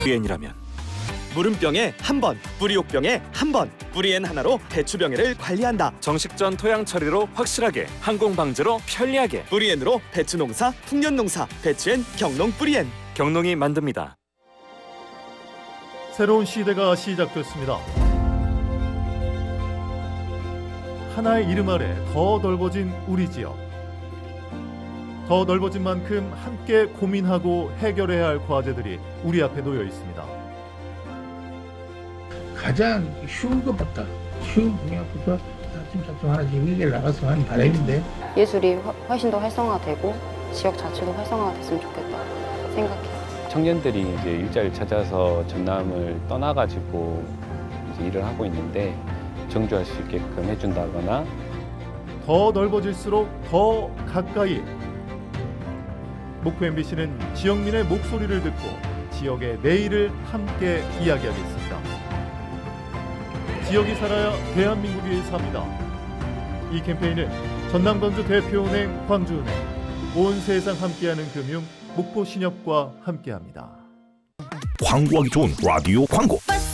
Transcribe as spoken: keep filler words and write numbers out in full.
뿌리엔이라면 무름병에 한 번, 뿌리옥병에 한 번, 뿌리엔 하나로 배추병해를 관리한다. 정식 전 토양 처리로 확실하게, 항공 방제로 편리하게. 뿌리엔으로 배추 농사, 풍년 농사, 배추엔 경농 뿌리엔. 경농이 만듭니다. 새로운 시대가 시작됐습니다. 하나의 이름 아래 더 넓어진 우리 지역. 더 넓어진 만큼 함께 고민하고 해결해야 할 과제들이 우리 앞에 놓여 있습니다. 가장 쉬운 것부터 쉬운 분야부터 차츰차츰 하나씩 해결 나갔으면 하는 바람인데 예술이 훨씬 더 활성화되고 지역 자체도 활성화가 됐으면 좋겠다 생각해요. 청년들이 이제 일자리를 찾아서 전남을 떠나가지고 이제 일을 하고 있는데 정주할 수 있게끔 해준다거나 더 넓어질수록 더 가까이. 목포 엠비씨는 지역민의 목소리를 듣고 지역의 내일을 함께 이야기하겠습니다. 지역이 살아야 대한민국이 삽니다. 이 캠페인은 전남건주 대표은행, 광주은행, 온 세상 함께하는 금융, 목포신협과 함께합니다. 광고하기 좋은 라디오 광고.